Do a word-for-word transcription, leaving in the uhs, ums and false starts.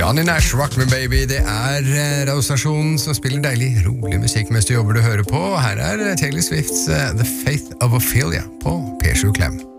Johnny Nash, Rock Me Baby, det er eh, radiostasjonen som spiller deilig, rolig musikk mens du jobber du hører på. Her er Taylor Swifts uh, The Faith of Ophelia på P sju Klem.